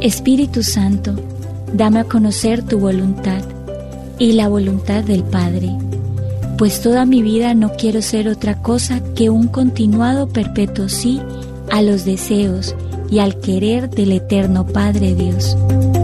Espíritu Santo, dame a conocer tu voluntad y la voluntad del Padre, pues toda mi vida no quiero ser otra cosa que un continuado perpetuo sí a los deseos y al querer del eterno Padre Dios.